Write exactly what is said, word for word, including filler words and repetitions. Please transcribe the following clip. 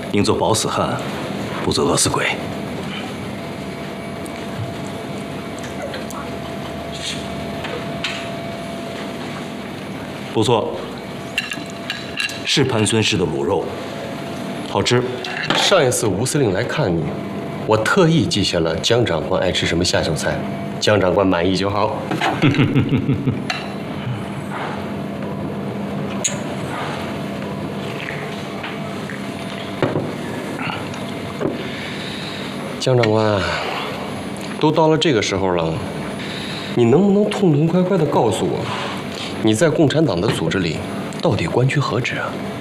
宁做饱死汉，不做饿死鬼。不错，是盘孙氏的卤肉，好吃。 上一次吴司令来看你，我特意记下了江长官爱吃什么下酒菜，江长官满意就好。江长官，都到了这个时候了，你能不能痛痛快快地告诉我，你在共产党的组织里到底官居何职啊？